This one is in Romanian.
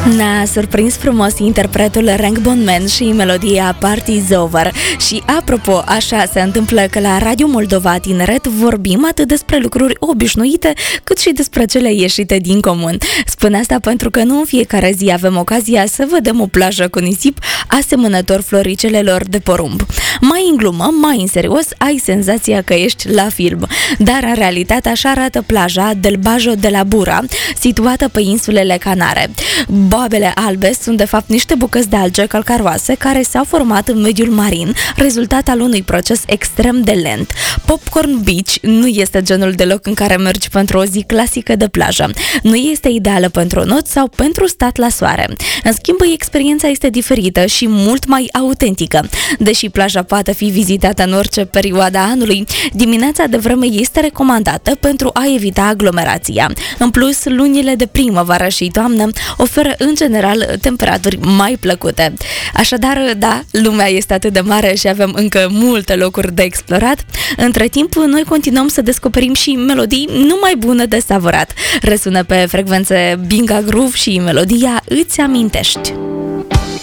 Ne-a surprins frumos interpretul Rank Bon Man și melodia Party's Over. Și apropo, așa se întâmplă că la Radio Moldova Tineret vorbim atât despre lucruri obișnuite, cât și despre cele ieșite din comun. Spun asta pentru că nu în fiecare zi avem ocazia să vedem o plajă cu nisip asemănător floricelelor de porumb. Mai în glumă, mai în serios, ai senzația că ești la film. Dar în realitate așa arată plaja del Bajo de la Bura, situată pe insulele Canare. Boabele albe sunt de fapt niște bucăți de alge calcaroase care s-au format în mediul marin, rezultat al unui proces extrem de lent. Popcorn Beach nu este genul de loc în care mergi pentru o zi clasică de plajă. Nu este ideală pentru not sau pentru stat la soare. În schimb, experiența este diferită și mult mai autentică. Deși plaja poate fi vizitată în orice perioadă a anului, dimineața de vreme este recomandată pentru a evita aglomerația. În plus, lunile de primăvară și toamnă oferă în general temperaturi mai plăcute. Așadar, da, lumea este atât de mare și avem încă multe locuri de explorat. Între timp, noi continuăm să descoperim și melodii numai bune de savurat. Răsună pe frecvențe Binga Groove și melodia Îți amintești.